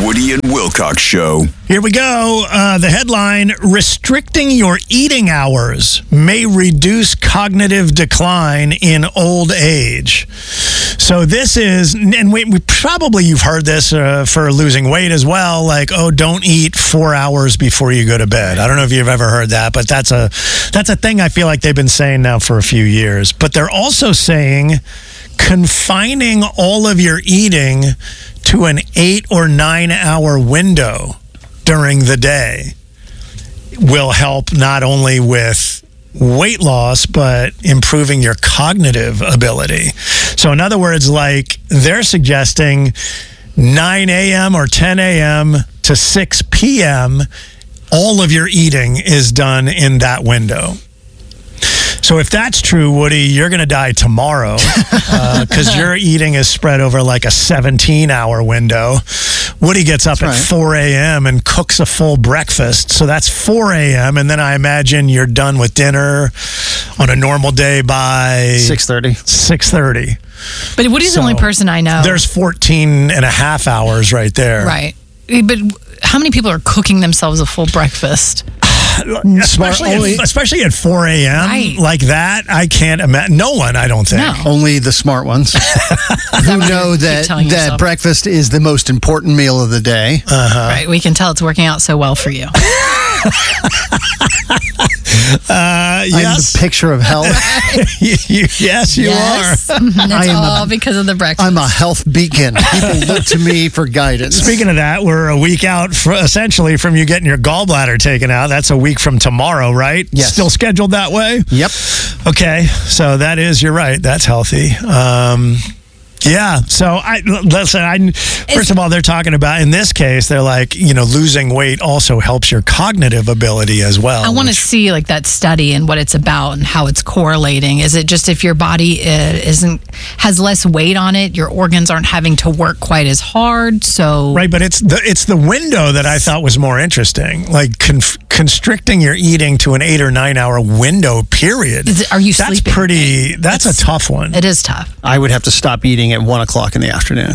Woody and Wilcox Show. Here we go. The headline, restricting your eating hours may reduce cognitive decline in old age. So this is, and we probably you've heard this for losing weight as well, like, oh, don't eat 4 hours before you go to bed. I don't know if you've ever heard that, but that's a thing I feel like they've been saying now for a few years. But they're also saying confining all of your eating to an 8 or 9 hour window during the day will help not only with weight loss, but improving your cognitive ability. So in other words, like they're suggesting 9 a.m. or 10 a.m. to 6 p.m., all of your eating is done in that window. So if that's true, Woody, you're going to die tomorrow because your eating is spread over like a 17-hour window. Woody gets up at 4 a.m. and cooks a full breakfast. So that's 4 a.m. And then I imagine you're done with dinner on a normal day by 6:30. 6:30. But Woody's the only person I know. There's 14 and a half hours right there. Right. But how many people are cooking themselves a full breakfast? Especially at 4 a.m. Right. Like that, I can't imagine. No one, I don't think. No. Only the smart ones who know that breakfast is the most important meal of the day. Right. We can tell it's working out so well for you. Yes. I'm the picture of health. Yes, you are. That's all because of the breakfast. I'm a health beacon. People look to me for guidance. Speaking of that, we're a week out essentially from you getting your gallbladder taken out. That's a week from tomorrow, right? Yes. Still scheduled that way? Yep. Okay, so that is, you're right, that's healthy. Yeah, so first of all, they're talking about, in this case, they're like, losing weight also helps your cognitive ability as well. I want to see like that study and what it's about and how it's correlating. Is it just if your body has less weight on it, your organs aren't having to work quite as hard? So right, but it's the window that I thought was more interesting, like constricting your eating to an 8 or 9 hour window. Period. Are you sleeping? That's a tough one. It is tough. I would have to stop eating at 1 o'clock in the afternoon.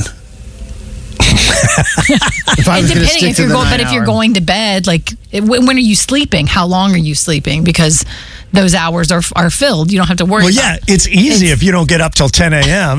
If you're going to bed, like when are you sleeping? How long are you sleeping? Because those hours are filled. You don't have to worry. Well, yeah, it's easy if you don't get up till 10 a.m.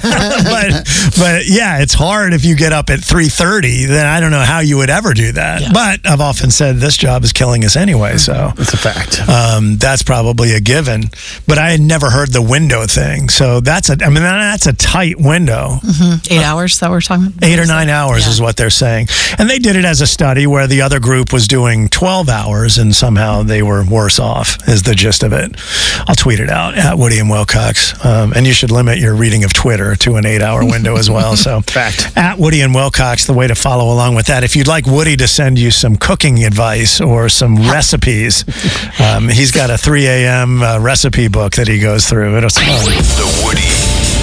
but yeah, it's hard if you get up at 3:30. Then I don't know how you would ever do that. Yeah. But I've often said this job is killing us anyway, so it's a fact. That's probably a given. But I had never heard the window thing, so that's a tight window. 8 hours that we're talking about. 8 or 9 hours is what they're saying, and they did it as a study where the other group was doing 12 hours, and somehow they were worse off. Is the gist of it. I'll tweet it out at Woody and Wilcox. And you should limit your reading of Twitter to an 8 hour window as well. So fact. At Woody and Wilcox, the way to follow along with that. If you'd like Woody to send you some cooking advice or some recipes, he's got a 3 a.m. Recipe book that he goes through. It's fun. The Woody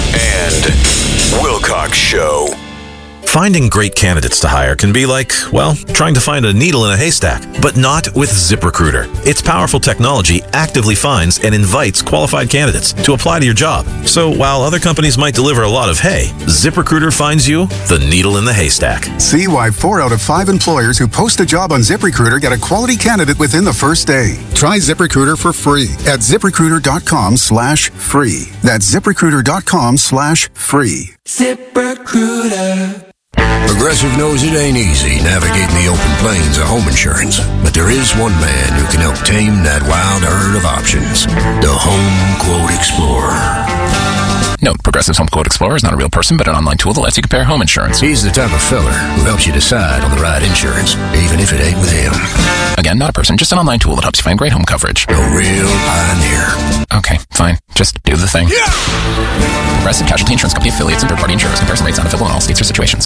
and Wilcox Show. Finding great candidates to hire can be like, well, trying to find a needle in a haystack, but not with ZipRecruiter. Its powerful technology actively finds and invites qualified candidates to apply to your job. So while other companies might deliver a lot of hay, ZipRecruiter finds you the needle in the haystack. See why 4 out of 5 employers who post a job on ZipRecruiter get a quality candidate within the first day. Try ZipRecruiter for free at ZipRecruiter.com/free. That's ZipRecruiter.com/free. ZipRecruiter. Progressive knows it ain't easy navigating the open plains of home insurance, but there is one man who can help tame that wild herd of options. The Home Quote Explorer. Note, Progressive's Home Quote Explorer is not a real person, but an online tool that lets you compare home insurance. He's the type of fella who helps you decide on the right insurance, even if it ain't with him. Again, not a person, just an online tool that helps you find great home coverage. A real pioneer. Okay, fine. Just do the thing. Yeah! Progressive Casualty Insurance Company affiliates and third-party insurers. Comparison rates not available in all states or situations.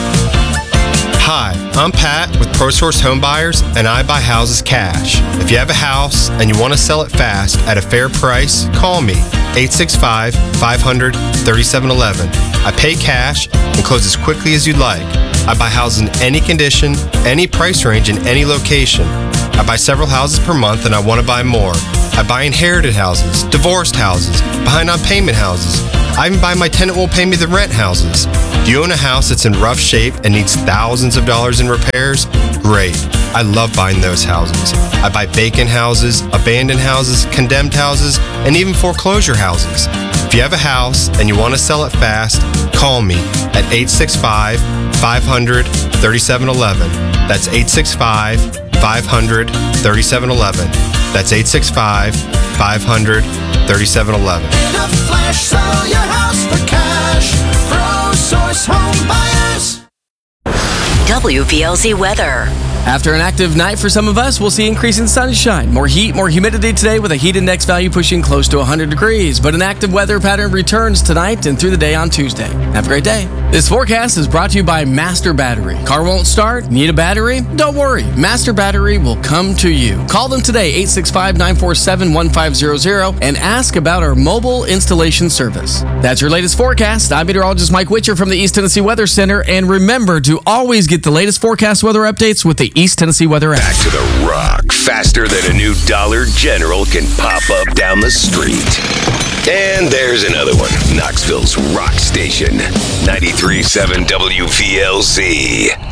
Hi, I'm Pat with ProSource Home Buyers, and I buy houses cash. If you have a house and you want to sell it fast at a fair price, call me, 865-500-3711. I pay cash and close as quickly as you'd like. I buy houses in any condition, any price range, in any location. I buy several houses per month and I want to buy more. I buy inherited houses, divorced houses, behind on payment houses. I even buy my tenant won't pay me the rent houses. Do you own a house that's in rough shape and needs thousands of dollars in repairs? Great. I love buying those houses. I buy vacant houses, abandoned houses, condemned houses, and even foreclosure houses. If you have a house and you want to sell it fast, call me at 865-500-3711. That's 865-500-3711. That's 865-500-3711. In a flash, sell your house for cash. ProSource Home Buyers. WPLZ weather. After an active night for some of us, we'll see increasing sunshine. More heat, more humidity today with a heat index value pushing close to 100 degrees. But an active weather pattern returns tonight and through the day on Tuesday. Have a great day. This forecast is brought to you by Master Battery. Car won't start? Need a battery? Don't worry. Master Battery will come to you. Call them today, 865-947-1500, and ask about our mobile installation service. That's your latest forecast. I'm meteorologist Mike Witcher from the East Tennessee Weather Center. And remember to always get the latest forecast weather updates with the East Tennessee Weather app. Back to the rock, faster than a new Dollar General can pop up down the street. And there's another one, Knoxville's rock station, 93.7 WPLZ.